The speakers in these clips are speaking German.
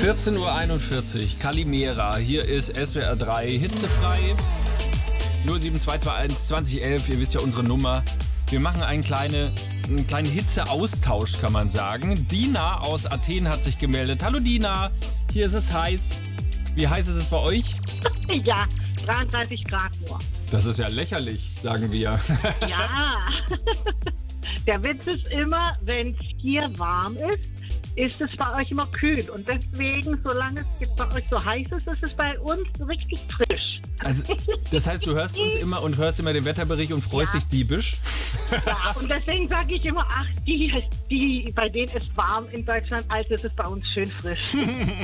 14:41 Uhr, Kalimera. Hier ist SWR 3 hitzefrei. 07221 2011, ihr wisst ja unsere Nummer. Wir machen einen kleinen Hitzeaustausch, kann man sagen. Dina aus Athen hat sich gemeldet. Hallo Dina, hier ist es heiß. Wie heiß ist es bei euch? Ja, 33 Grad nur. Das ist ja lächerlich, sagen wir. Ja, der Witz ist immer, wenn es hier warm ist es bei euch immer kühl. Und deswegen, solange es bei euch so heiß ist es bei uns richtig frisch. Also, das heißt, du hörst uns immer und hörst immer den Wetterbericht und freust dich diebisch? Ja, und deswegen sage ich immer, ach, die, bei denen ist warm in Deutschland, also ist es bei uns schön frisch.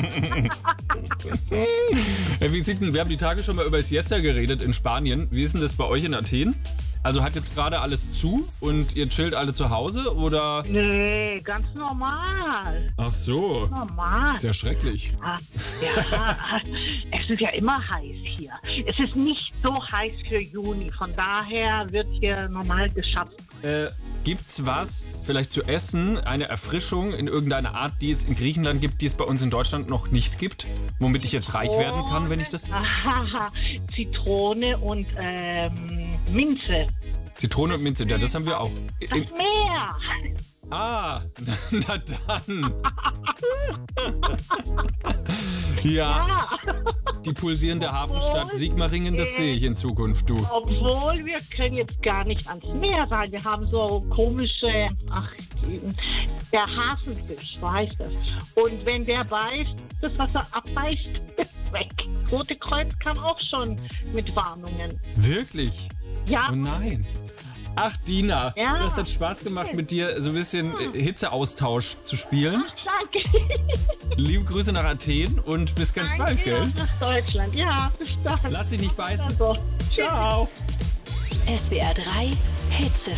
Wir haben die Tage schon mal über Siesta geredet in Spanien. Wie ist denn das bei euch in Athen? Also hat jetzt gerade alles zu und ihr chillt alle zu Hause, oder? Nee, ganz normal. Ach so. Normal. Ist ja schrecklich. Ja, es ist ja immer heiß hier. Es ist nicht so heiß für Juni, von daher wird hier normal geschafft. Gibt's was vielleicht zu essen, eine Erfrischung in irgendeiner Art, die es in Griechenland gibt, die es bei uns in Deutschland noch nicht gibt? Womit ich jetzt reich werden kann, wenn ich das... Zitrone und Minze. Zitrone und Minze, ja, das haben wir auch. Das Meer. Ah, na dann. Ja, die pulsierende Hafenstadt Sigmaringen, das sehe ich in Zukunft, du. Obwohl, wir können jetzt gar nicht ans Meer sein. Wir haben so komische, der Hasenfisch, so heißt das. Und wenn der beißt, das Wasser abbeißt, ist weg. Rote Kreuz kam auch schon mit Warnungen. Wirklich? Ja. Oh nein. Ach, Dina, ja, das hat Spaß gemacht, mit dir so ein bisschen Hitzeaustausch zu spielen. Ach, danke. Liebe Grüße nach Athen und bis ganz bald, gell? Nach Deutschland, ja, bis dann. Lass dich nicht beißen. Also, ciao. SWR 3 hitzefrei.